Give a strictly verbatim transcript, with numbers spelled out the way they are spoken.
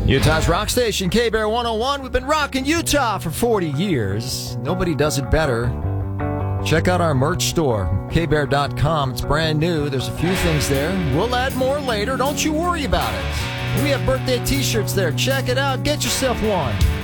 Utah's rock station, K-Bear one oh one. We've been rocking Utah for forty years. Nobody does it better. Check out our merch store, k bear dot com. It's brand new. There's a few things there. We'll add more later. Don't you worry about it. We have birthday t-shirts there. Check it out. Get yourself one.